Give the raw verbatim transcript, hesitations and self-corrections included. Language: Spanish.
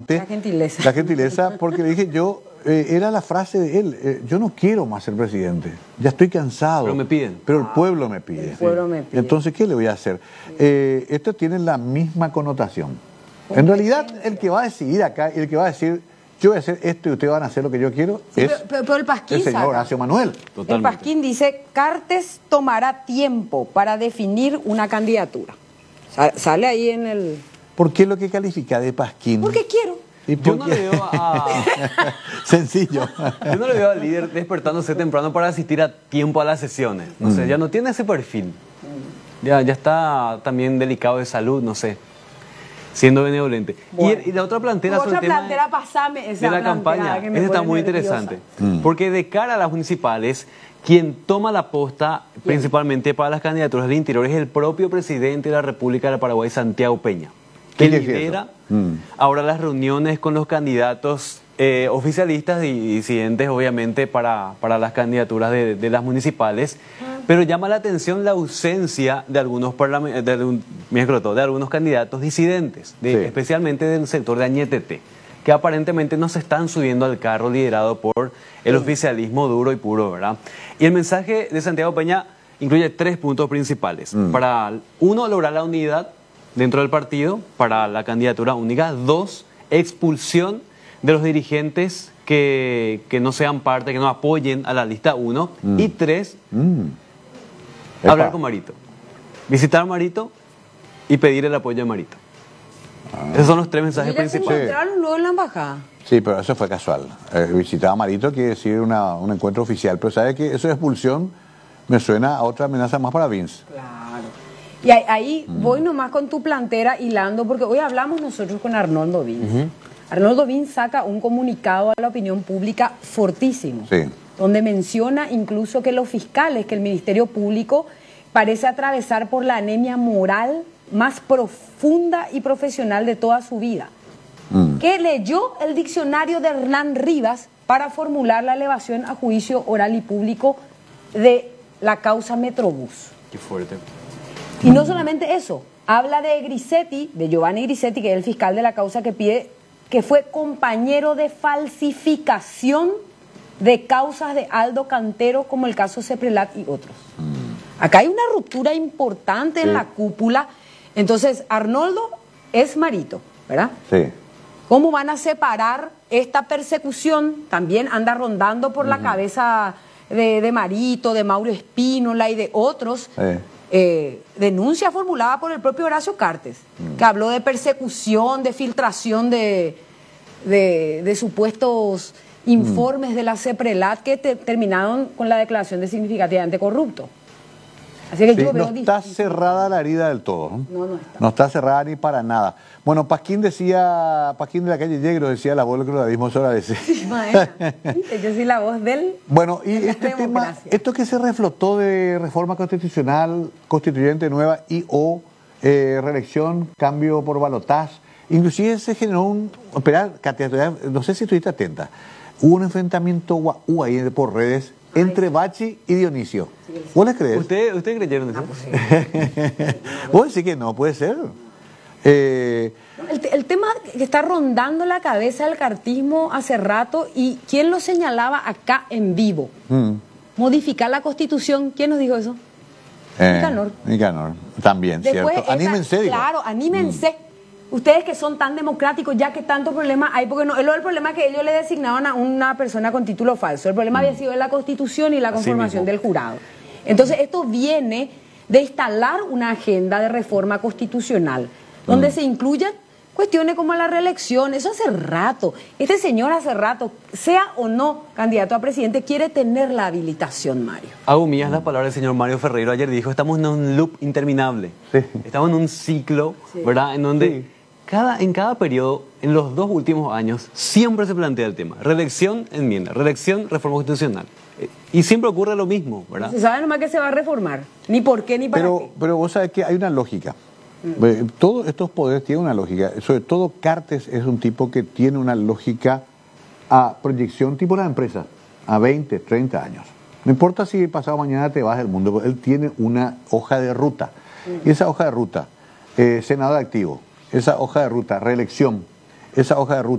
nuevamente. La gentileza. La gentileza, porque le dije yo, eh, era la frase de él, eh, yo no quiero más ser presidente, ya estoy cansado. Pero me piden. Pero el pueblo me pide. El pueblo me pide. Entonces, ¿qué le voy a hacer? Eh, esto tiene la misma connotación. En realidad, el que va a decidir acá y el que va a decir, yo voy a hacer esto y ustedes van a hacer lo que yo quiero, Sí, es pero, pero- pero el Pasquín el señor saca. Horacio Manuel. Totalmente. El Pasquín dice, Cartes tomará tiempo para definir una candidatura. Sa- Sale ahí en el... ¿Por qué lo que califica de Pasquín? Porque quiero. ¿Y Yo por no qué? le veo a... Sencillo. Yo no le veo al líder despertándose temprano para asistir a tiempo a las sesiones. No sé, ya no tiene ese perfil. Ya, ya está también delicado de salud, no sé. Siendo benevolente. Bueno. Y, y la otra plantera Tu sobre otra el tema plantera, pasame esa de la plantera campaña. que me Esa está pone muy nerviosa. interesante. Porque de cara a las municipales, quien toma la posta principalmente para las candidaturas del interior es el propio presidente de la República del Paraguay, Santiago Peña, que ¿Qué quiere decir lidera eso? Mm. ahora las reuniones con los candidatos eh, oficialistas y disidentes, obviamente, para, para las candidaturas de, de las municipales. Pero llama la atención la ausencia de algunos, parlamen- de, algún- me escroto, de algunos candidatos disidentes, de- Sí. especialmente del sector de Añetete, que aparentemente no se están subiendo al carro liderado por el oficialismo duro y puro, ¿verdad? Y el mensaje de Santiago Peña incluye tres puntos principales. Para, uno, lograr la unidad dentro del partido para la candidatura única. Dos, expulsión de los dirigentes que, que no sean parte, que no apoyen a la lista uno. Y tres, Mm. hablar Epa. con Marito. Visitar a Marito y pedir el apoyo de Marito. Esos son los tres mensajes Ellos ya se principales. encontraron luego en la embajada. Sí, pero eso fue casual. Eh, visitar a Marito quiere decir una, un encuentro oficial, pero ¿sabe qué? Eso de expulsión me suena a otra amenaza más para Vince. Claro. Y ahí, ahí voy nomás con tu plantera hilando, porque hoy hablamos nosotros con Arnoldo Vins. Arnoldo Vins saca un comunicado a la opinión pública fortísimo, Sí. donde menciona incluso que los fiscales, que el Ministerio Público parece atravesar por la anemia moral más profunda y profesional de toda su vida. Mm. Que leyó el diccionario de Hernán Rivas para formular la elevación a juicio oral y público de la causa Metrobús. Qué fuerte. Y no solamente eso, habla de Grisetti, de Giovanni Grisetti, que es el fiscal de la causa que pide, que fue compañero de falsificación de causas de Aldo Cantero, como el caso Ceprelat y otros. Acá hay una ruptura importante en Sí. la cúpula. Entonces, Arnoldo es Marito, ¿verdad? Sí. ¿Cómo van a separar esta persecución? También anda rondando por la cabeza de, de Marito, de Mauro Espínola y de otros. Sí. Eh, denuncia formulada por el propio Horacio Cartes, que habló de persecución, de filtración de, de, de supuestos informes de la Ceprelat que te- terminaron con la declaración de significativamente corrupto. Así que Sí, yo no veo está difícil. cerrada la herida del todo. ¿no? No, no está. No está cerrada ni para nada. Bueno, Pasquín decía, Pasquín de la calle Yegro decía el abuelo que lo mismo sobre ese. Maestra, ¿viste? Yo soy la voz del... Bueno, y de la este tema, democracia. esto que se reflotó de reforma constitucional, constituyente nueva y o eh, reelección, cambio por balotaje, inclusive se generó un, espera, Katia, no sé si estuviste atenta, hubo un enfrentamiento guau ahí por redes entre Bachi y Dionisio. ¿Vos les crees? ¿Usted, ¿Usted creyeron eso? Vos decís que no, puede ser. Eh, El, te- el tema que está rondando la cabeza del cartismo hace rato, y quién lo señalaba acá en vivo, mm, modificar la Constitución. ¿Quién nos dijo eso? eh, Nicanor. Nicanor, también, Después ¿cierto? esa- Anímense, digo. Claro, anímense. Ustedes que son tan democráticos, ya que tanto problema hay, porque no, el, el problema es que ellos le designaban a una persona con título falso. El problema había sido la Constitución y la Así conformación mismo. del jurado. Entonces, esto viene de instalar una agenda de reforma constitucional, donde se incluyan cuestiones como la reelección. Eso hace rato. Este señor hace rato, sea o no candidato a presidente, quiere tener la habilitación, Mario. Hago mías las palabras del señor Mario Ferreiro. Ayer dijo, estamos en un loop interminable. Sí. Estamos en un ciclo, Sí. ¿verdad? En donde Sí. cada, en cada periodo, en los dos últimos años, siempre se plantea el tema. Reelección, enmienda. Reelección, reforma constitucional. Eh, Y siempre ocurre lo mismo, ¿verdad? Se sabe nomás que se va a reformar. Ni por qué, ni para Pero, qué. pero vos sabés que hay una lógica. Eh, Todos estos poderes tienen una lógica. Sobre todo Cartes es un tipo que tiene una lógica a proyección tipo la empresa, a veinte, treinta años. No importa si pasado mañana te vas del mundo, él tiene una hoja de ruta. Y esa hoja de ruta, eh, senador activo, esa hoja de ruta, reelección, esa hoja de ruta.